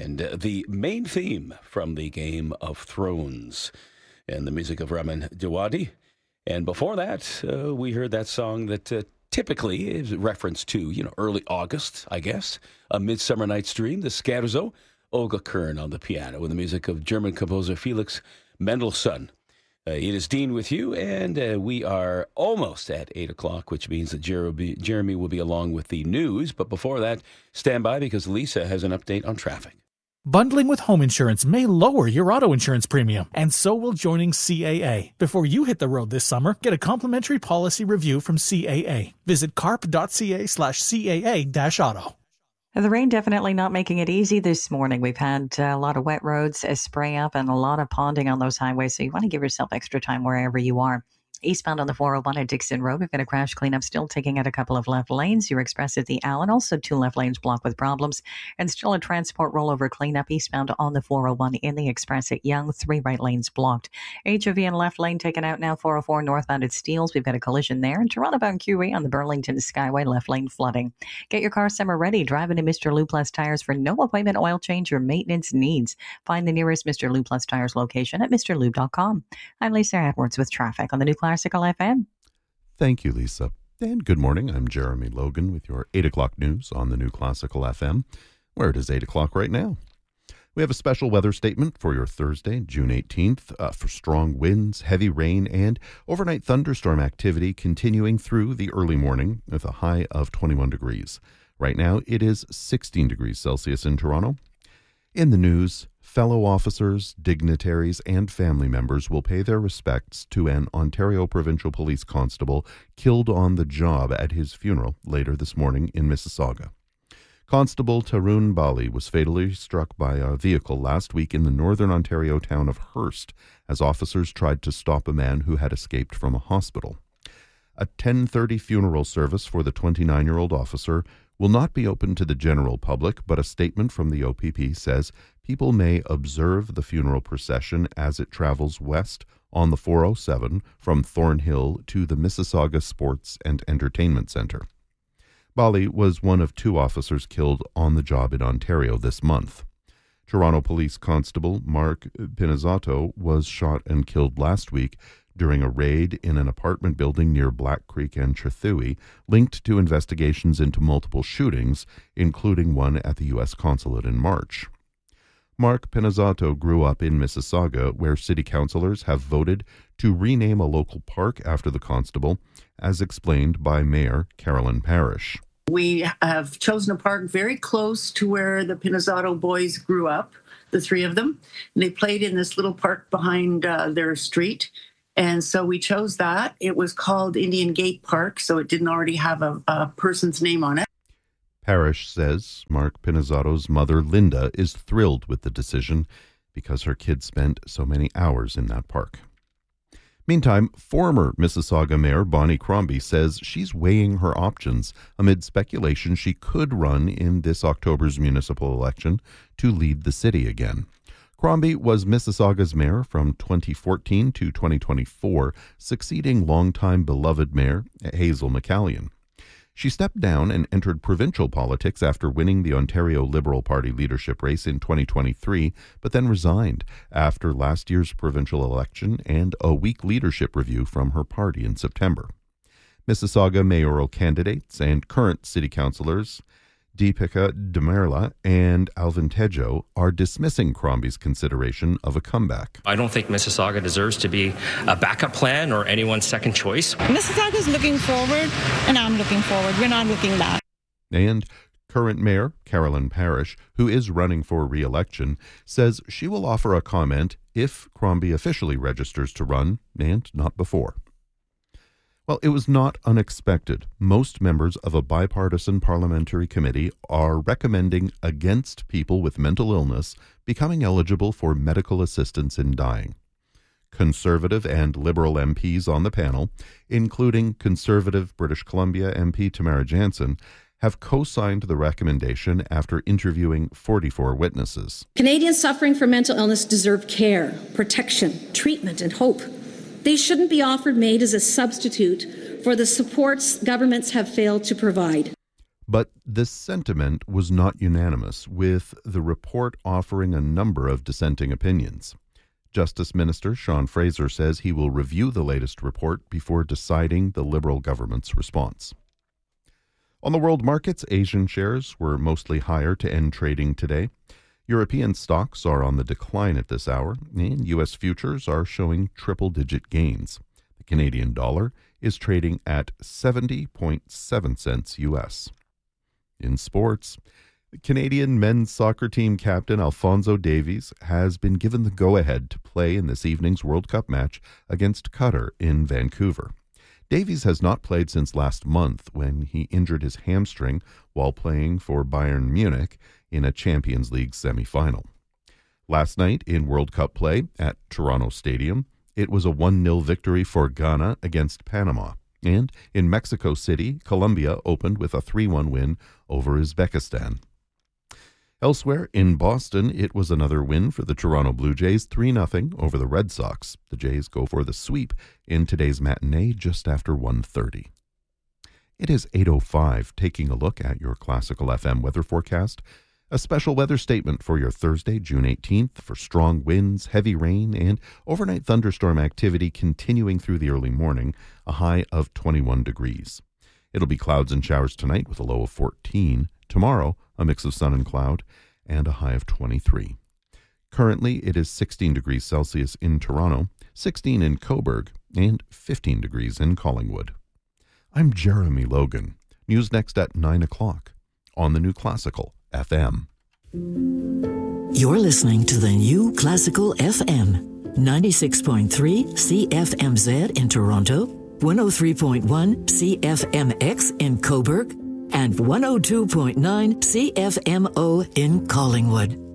and the main theme from the Game of Thrones, and the music of Ramin Djawadi. And before that, we heard that song that typically is a reference to, early August, I guess, A Midsummer Night's Dream, the Scherzo, Olga Kern on the piano, with the music of German composer Felix Mendelssohn. It is Dean with you, and we are almost at 8 o'clock, which means that Jeremy will be along with the news. But before that, stand by because Lisa has an update on traffic. Bundling with home insurance may lower your auto insurance premium, and so will joining CAA. Before you hit the road this summer, get a complimentary policy review from CAA. Visit carp.ca/CAA-auto. The rain definitely not making it easy this morning. We've had a lot of wet roads, a spray up, and a lot of ponding on those highways, so you want to give yourself extra time wherever you are. Eastbound on the 401 at Dixon Road, we've got a crash cleanup still taking out a couple of left lanes. Your express at the Allen, also 2 left lanes blocked with problems, and still a transport rollover cleanup eastbound on the 401 in the express at Young, 3 right lanes blocked. HOV and left lane taken out now, 404 northbound at Steeles. We've got a collision there, and Toronto bound QE on the Burlington Skyway, left lane flooding. Get your car summer ready. Drive into Mr. Lou Plus Tires for no appointment oil change or maintenance needs. Find the nearest Mr. Lou Plus Tires location at mrlube.com. I'm Lisa Edwards with traffic on the New Classical FM. Thank you, Lisa. And good morning. I'm Jeremy Logan with your 8 o'clock news on the New Classical FM, where it is 8 o'clock right now. We have a special weather statement for your Thursday, June 18th, for strong winds, heavy rain, and overnight thunderstorm activity continuing through the early morning with a high of 21 degrees. Right now, it is 16 degrees Celsius in Toronto. In the news, fellow officers, dignitaries, and family members will pay their respects to an Ontario Provincial Police Constable killed on the job at his funeral later this morning in Mississauga. Constable Tarun Bali was fatally struck by a vehicle last week in the northern Ontario town of Hearst as officers tried to stop a man who had escaped from a hospital. A 10:30 funeral service for the 29-year-old officer will not be open to the general public, but a statement from the OPP says people may observe the funeral procession as it travels west on the 407 from Thornhill to the Mississauga Sports and Entertainment Centre. Bali was one of 2 officers killed on the job in Ontario this month. Toronto Police Constable Mark Pinizzato was shot and killed last week during a raid in an apartment building near Black Creek and Trethewey, linked to investigations into multiple shootings, including one at the U.S. Consulate in March. Mark Pinizzato grew up in Mississauga, where city councillors have voted to rename a local park after the constable, as explained by Mayor Carolyn Parrish. We have chosen a park very close to where the Pinizzato boys grew up, the 3 of them. And they played in this little park behind their street. And so we chose that. It was called Indian Gate Park, so it didn't already have a person's name on it. Parrish says Mark Pinizzato's mother, Linda, is thrilled with the decision because her kids spent so many hours in that park. Meantime, former Mississauga Mayor Bonnie Crombie says she's weighing her options amid speculation she could run in this October's municipal election to lead the city again. Crombie was Mississauga's mayor from 2014 to 2024, succeeding longtime beloved mayor Hazel McCallion. She stepped down and entered provincial politics after winning the Ontario Liberal Party leadership race in 2023, but then resigned after last year's provincial election and a weak leadership review from her party in September. Mississauga mayoral candidates and current city councillors Deepika Demerla and Alvin Tejo are dismissing Crombie's consideration of a comeback. I don't think Mississauga deserves to be a backup plan or anyone's second choice. Mississauga is looking forward, and I'm looking forward. We're not looking back. And current mayor Carolyn Parrish, who is running for re-election, says she will offer a comment if Crombie officially registers to run, and not before. Well, it was not unexpected. Most members of a bipartisan parliamentary committee are recommending against people with mental illness becoming eligible for medical assistance in dying. Conservative and Liberal MPs on the panel, including Conservative British Columbia MP Tamara Jansen, have co-signed the recommendation after interviewing 44 witnesses. Canadians suffering from mental illness deserve care, protection, treatment, and hope. They shouldn't be offered made as a substitute for the supports governments have failed to provide. But this sentiment was not unanimous, with the report offering a number of dissenting opinions. Justice Minister Sean Fraser says he will review the latest report before deciding the Liberal government's response. On the world markets, Asian shares were mostly higher to end trading today. European stocks are on the decline at this hour, and U.S. futures are showing triple-digit gains. The Canadian dollar is trading at 70.7 cents U.S. In sports, the Canadian men's soccer team captain Alphonso Davies has been given the go-ahead to play in this evening's World Cup match against Qatar in Vancouver. Davies has not played since last month when he injured his hamstring while playing for Bayern Munich in a Champions League semi-final. Last night in World Cup play at Toronto Stadium, it was a 1-0 victory for Ghana against Panama. And in Mexico City, Colombia opened with a 3-1 win over Uzbekistan. Elsewhere, in Boston, it was another win for the Toronto Blue Jays, 3-0 over the Red Sox. The Jays go for the sweep in today's matinee just after 1:30. It is 8:05, taking a look at your Classical FM weather forecast. A special weather statement for your Thursday, June 18th, for strong winds, heavy rain, and overnight thunderstorm activity continuing through the early morning, a high of 21 degrees. It'll be clouds and showers tonight with a low of 14. Tomorrow, a mix of sun and cloud, and a high of 23. Currently, it is 16 degrees Celsius in Toronto, 16 in Cobourg, and 15 degrees in Collingwood. I'm Jeremy Logan. News next at 9 o'clock on the New Classical FM. You're listening to the New Classical FM, 96.3 CFMZ in Toronto, 103.1 CFMX in Cobourg, and 102.9 CFMO in Collingwood.